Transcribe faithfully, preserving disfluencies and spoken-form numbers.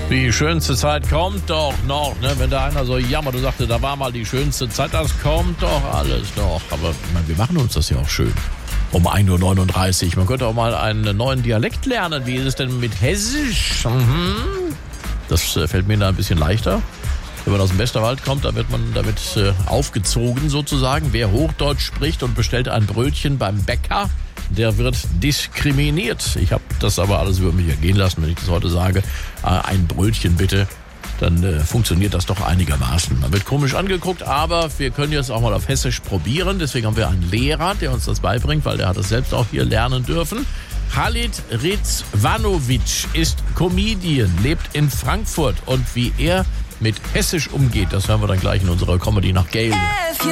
Die schönste Zeit kommt doch noch, ne? Wenn da einer so jammert und sagte, da war mal die schönste Zeit, das kommt doch alles noch. Aber ich meine, wir machen uns das ja auch schön. Um ein Uhr neununddreißig. Man könnte auch mal einen neuen Dialekt lernen. Wie ist es denn mit Hessisch? Mhm. Das äh, fällt mir da ein bisschen leichter. Wenn man aus dem Westerwald kommt, da wird man damit äh, aufgezogen sozusagen. Wer Hochdeutsch spricht und bestellt ein Brötchen beim Bäcker, der wird diskriminiert. Ich habe das aber alles über mich ergehen lassen, wenn ich das heute sage. Äh, ein Brötchen bitte, dann äh, funktioniert das doch einigermaßen. Man wird komisch angeguckt, aber wir können jetzt auch mal auf Hessisch probieren. Deswegen haben wir einen Lehrer, der uns das beibringt, weil der hat es selbst auch hier lernen dürfen. Khalid Rizvanovic ist Comedian, lebt in Frankfurt. Und wie er mit Hessisch umgeht, das hören wir dann gleich in unserer Comedy nach Gale.